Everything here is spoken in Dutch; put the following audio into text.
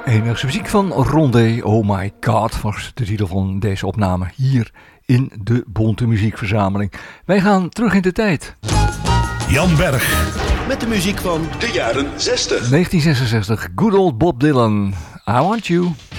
Enigste muziek van Rondé, Oh My God, was de titel van deze opname hier in de Bonte Muziekverzameling. Wij gaan terug in de tijd. Jan Berg. Met de muziek van de jaren 60. 1966, good old Bob Dylan, I Want You.